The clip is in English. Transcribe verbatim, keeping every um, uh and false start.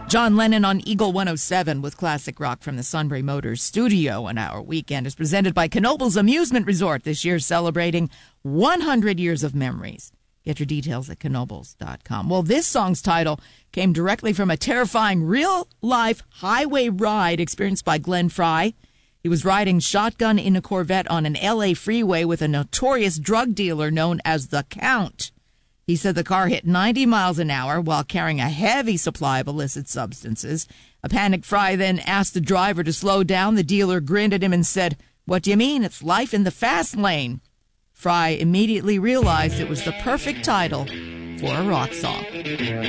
John Lennon on Eagle one oh seven with classic rock from the Sunbury Motors studio. And our weekend is presented by Knoebels Amusement Resort, this year celebrating one hundred years of memories. Get your details at knoebels dot com. Well, this song's title came directly from a terrifying real-life highway ride experienced by Glenn Frey. He was riding shotgun in a Corvette on an L A freeway with a notorious drug dealer known as the Count. He said the car hit ninety miles an hour while carrying a heavy supply of illicit substances. A panicked Frey then asked the driver to slow down. The dealer grinned at him and said, "What do you mean? It's life in the fast lane." Frey immediately realized it was the perfect title for a rock song.